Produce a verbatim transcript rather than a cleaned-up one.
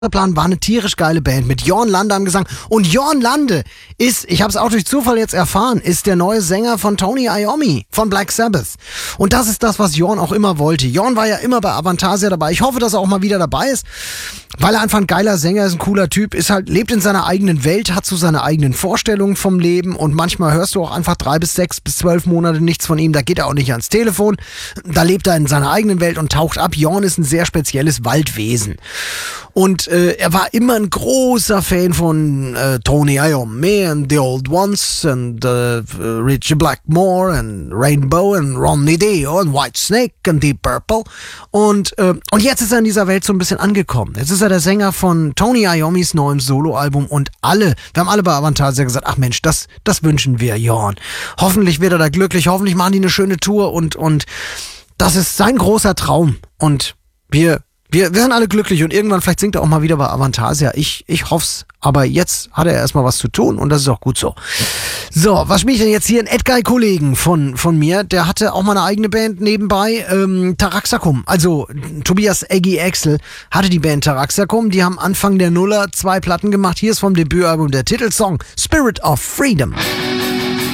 Plan war eine tierisch geile Band mit Jörn Lande am Gesang. Und Jörn Lande ist, ich habe es auch durch Zufall jetzt erfahren, ist der neue Sänger von Tony Iommi von Black Sabbath. Und das ist das, was Jörn auch immer wollte. Jörn war ja immer bei Avantasia dabei. Ich hoffe, dass er auch mal wieder dabei ist, weil er einfach ein geiler Sänger ist, ein cooler Typ, ist halt, lebt in seiner eigenen Welt, hat so seine eigenen Vorstellungen vom Leben und manchmal hörst du auch einfach drei bis sechs bis zwölf Monate nichts von ihm. Da geht er auch nicht ans Telefon. Da lebt er in seiner eigenen Welt und taucht ab. Jörn ist ein sehr spezielles Waldwesen. Und äh, er war immer ein großer Fan von äh, Tony Iommi and The Old Ones and äh, Richie Blackmore and Rainbow and Ronnie Dio and Whitesnake and Deep Purple. Und, äh, und jetzt ist er in dieser Welt so ein bisschen angekommen. Jetzt ist er der Sänger von Tony Iommis neuem Soloalbum und alle, wir haben alle bei Avantasia gesagt, ach Mensch, das, das wünschen wir Jörn. Hoffentlich wird er da glücklich, hoffentlich machen die eine schöne Tour und, und das ist sein großer Traum. Und wir Wir, wir sind alle glücklich und irgendwann vielleicht singt er auch mal wieder bei Avantasia. Ich, ich hoff's. Aber jetzt hat er erstmal was zu tun und das ist auch gut so. So, was spiele ich denn jetzt hier? Ein Edguy-Kollegen von, von mir, der hatte auch mal eine eigene Band nebenbei, ähm, Taraxacum. Also, Tobias Eggy Axel hatte die Band Taraxacum. Die haben Anfang der Nuller zwei Platten gemacht. Hier ist vom Debütalbum der Titelsong Spirit of Freedom.